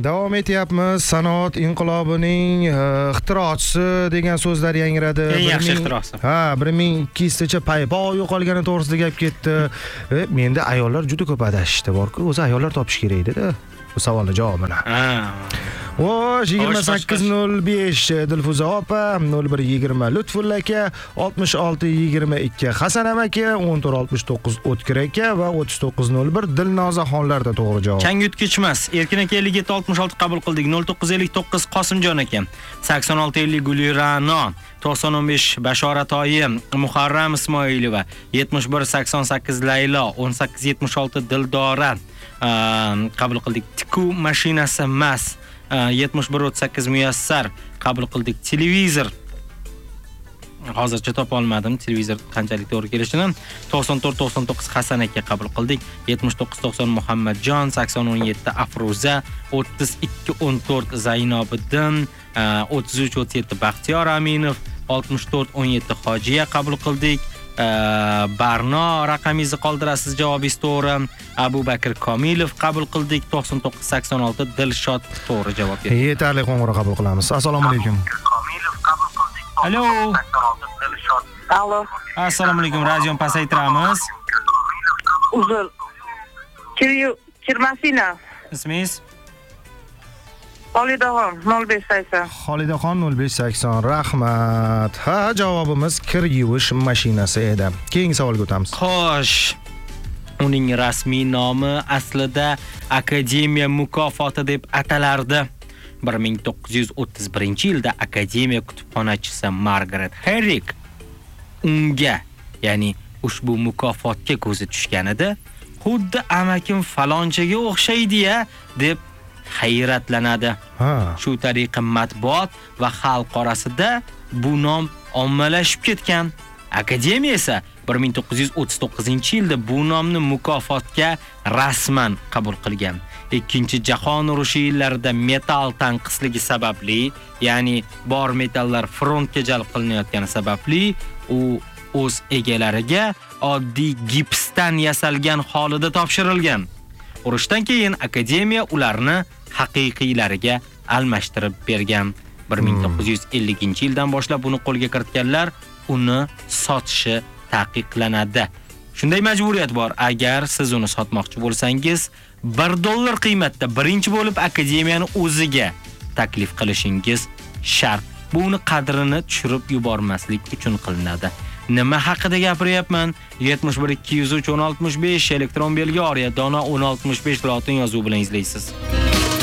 Davom etyapmiz. Sanoat inqilobining ixtirochisi degan so'zlar yangradi. Eng yaxshi ixtirosi. 1200 PayPal yo'qolgani to'g'risida gap ketdi. Menda ayollar juda ko'p adashishdi bor-ku, o'zi ayollar topish kerak edi-da. Bu savolning javobini. 2805 Dilfuza opa, 0120 Lutfulla aka, 6622 Hasan aka, 1469 O'tkir aka va 3901 Dilnoza xonlarda to'g'ri javob. Chang yutkichmas. Erkin aka 5766 qabul qildik. 0959 Qosimjon aka, 8650 Gulirano, 9015 Bashorat oyi, Muharram Ismoilova, 7188 Laylo, 1876 Dildora qabul qildik. Tiku mashinasi emas. 7138 Muyassar qabul qildik. Televizor hozircha topa olmadim televizor qanchalik to'g'ri kelishini. 9499 Hasan aka qabul qildik. 7990 Muhammadjon, 8017 Afruza, 3214 Zainobiddin, 3337 Baxtiyor Aminov, 6417 Hojiya qabul qildik. Barno raqamingizni qoldirasiz, javobingiz to'g'ri. Abu Bakr Komilov qabul qildik. 9986 Dilshod to'g'ri javob berdi. Yetarli qo'ng'iroq qabul qilamiz. Assalomu alaykum. Komilov qabul qildik. Alo. Allo. Assalomu alaykum. Radioni pasaytiramiz. Uzr. Kirmasina. Ismingiz? Xolidaxon 0580. Xolidaxon 0580. Rahmat. Javobimiz kir yuvish mashinasi edi. Keyingi savolga o'tamiz. Xo'sh. Uning rasmiy nomi aslida Akademiya mukofoti deb atalardi. 1931-yilda Akademiya kutubxonachisi Margaret Herrick unga, ya'ni ushbu mukofotga ko'zi tushgan edi. Xuddi amakim falonchaga o'xshaydi-ya deb hayratlanadi. Shu tariqa matbuot va xalq orasida bu nom ommalashib ketgan. Akademiya esa 1939-yilda bu nomni mukofotga rasman qabul qilgan. Ikkinchi jahon urushi yillarida metal tanqisligi sababli, ya'ni bor metallar frontga jalb qilinayotgani sababli, u o'z egalariga oddiy gipsdan yasalgan holida topshirilgan. Urushdan keyin Akademiya ularni haqiqiylariga almashtirib bergan. 1950-yildan boshlab buni qo'lga kiritganlar uni sotishi taqiqlanadi. Shunday majburiyat bor. Agar siz uni sotmoqchi bo'lsangiz, $1 qiymatda birinchi bo'lib Akademiyani o'ziga taklif qilishingiz shart. Bu uni qadrini tushirib yubormaslik uchun qilinadi. Nima haqida gapiryapman? 71 203 1065 elektron belgi orya dona 1065 lotin yozuvi bilan izlaysiz.